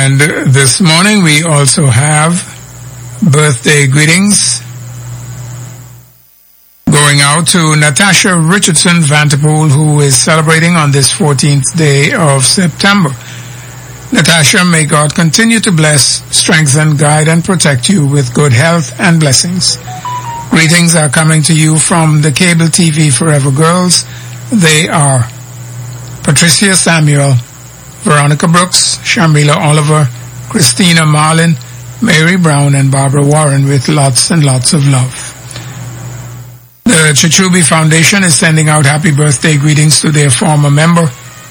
And this morning we also have birthday greetings going out to Natasha Richardson Vanterpool, who is celebrating on this 14th day of September. Natasha, may God continue to bless, strengthen, guide, and protect you with good health and blessings. Greetings are coming to you from the Cable TV Forever Girls. They are Patricia Samuel, Veronica Brooks, Sharmila Oliver, Christina Marlin, Mary Brown, and Barbara Warren, with lots and lots of love. The Chichubi Foundation is sending out happy birthday greetings to their member,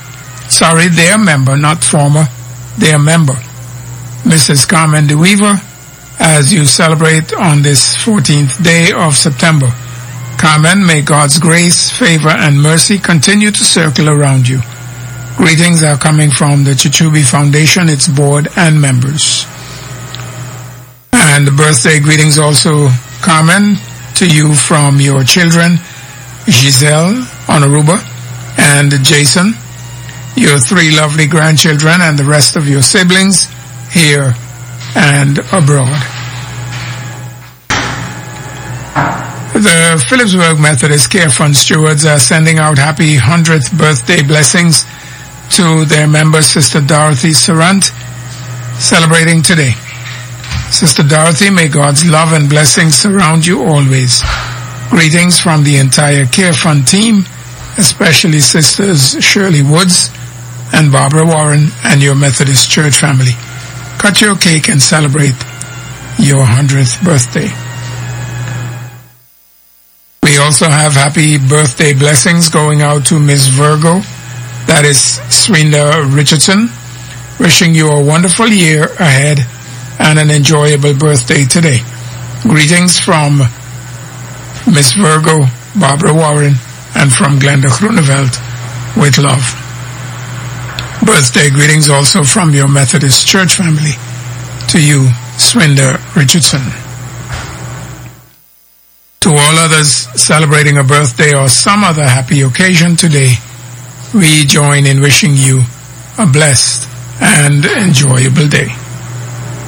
not former, their member, Mrs. Carmen DeWeaver, as you celebrate on this 14th day of September. Carmen, may God's grace, favor, and mercy continue to circle around you. Greetings are coming from the Chichubi Foundation, its board, and members. And the birthday greetings also, Carmen, to you from your children, Giselle on Aruba and Jason, your 3 lovely grandchildren, and the rest of your siblings here and abroad. The Phillipsburg Methodist Care Fund stewards are sending out happy 100th birthday blessings to their member, Sister Dorothy Sarant, celebrating today. Sister Dorothy, may God's love and blessings surround you always. Greetings from the entire Care Fund team, especially Sisters Shirley Woods and Barbara Warren and your Methodist Church family. Cut your cake and celebrate your 100th birthday. We also have happy birthday blessings going out to Miss Virgo, that is Swinda Richardson, wishing you a wonderful year ahead and an enjoyable birthday today. Greetings from Miss Virgo, Barbara Warren, and from Glenda Groeneveld, with love. Birthday greetings also from your Methodist Church family to you, Swinda Richardson. To all others celebrating a birthday or some other happy occasion today, we join in wishing you a blessed and enjoyable day.